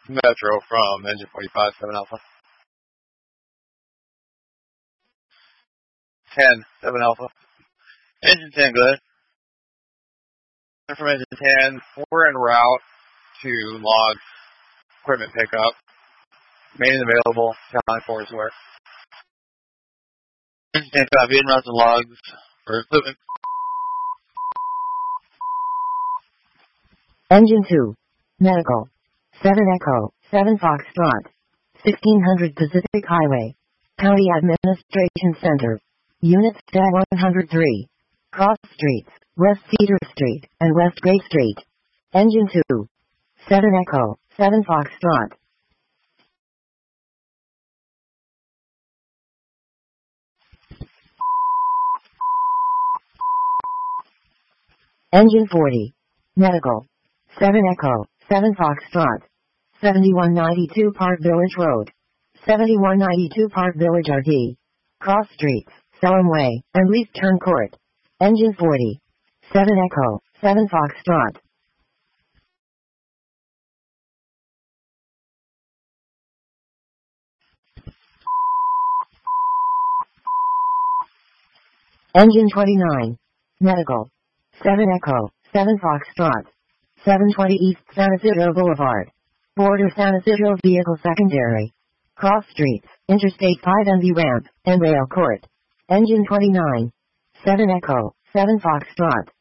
Metro from engine 45, 7 Alpha. 10, 7 Alpha. Engine 10, good. From engine 10, we're en route to log equipment pickup. Main available, Channel 4 is where. Engine 10 copy, en route to logs for equipment. Engine 2, medical. 7 Echo, 7 Foxtrot. 1600 Pacific Highway. County Administration Center. Units Tag 103. Cross Streets, West Cedar Street, and West Gray Street. Engine 2. 7 Echo, 7 Foxtrot. Engine 40. Medical. 7 Echo, 7 Foxtrot. 7192 Park Village Road. 7192 Park Village RD. Cross Streets, Salem Way, and Leaf Turn Court. Engine 40. 7 Echo, 7 Foxtrot. Engine 29. Medical. 7 Echo, 7 Foxtrot. 720 East San Isidro Boulevard. Border San Isidro Vehicle Secondary. Cross Streets, Interstate 5 MV Ramp, and Rail Court. Engine 29. 7 Echo, 7 Foxtrot.